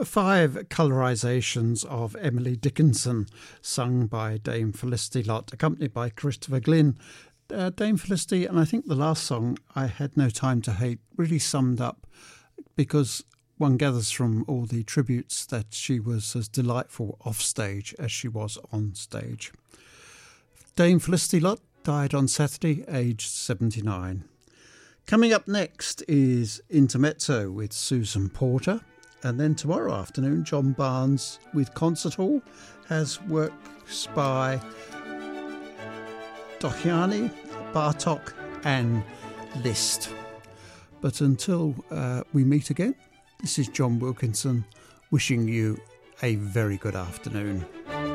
5 colorisations of Emily Dickinson, sung by Dame Felicity Lott, accompanied by Christopher Glynn. Dame Felicity, and I think the last song, I Had No Time to Hate, really summed up, because one gathers from all the tributes that she was as delightful off stage as she was on stage. Dame Felicity Lott died on Saturday, aged 79. Coming up next is Intermezzo with Susan Porter. And then tomorrow afternoon, John Barnes with Concert Hall has works by Dohyani, Bartok and Liszt. But until we meet again, this is John Wilkinson wishing you a very good afternoon.